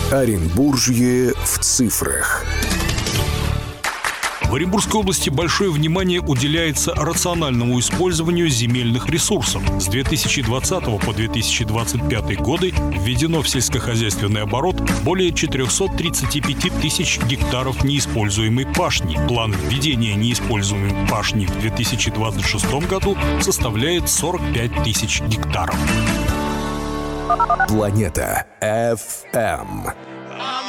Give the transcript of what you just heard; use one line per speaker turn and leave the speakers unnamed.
Оренбуржье в цифрах.
В Оренбургской области большое внимание уделяется рациональному использованию земельных ресурсов. С 2020 по 2025 годы введено в сельскохозяйственный оборот более 435 тысяч гектаров неиспользуемой пашни. План введения неиспользуемой пашни в 2026 году составляет 45 тысяч гектаров.
Планета FM.